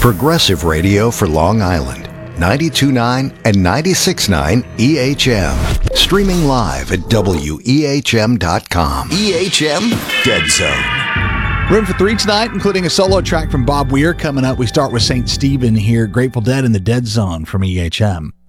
Progressive radio for Long Island. 92.9 and 96.9 EHM. Streaming live at WEHM.com. EHM Dead Zone. Room for three tonight, including a solo track from Bob Weir coming up. We start with St. Stephen here, Grateful Dead in the Dead Zone from EHM.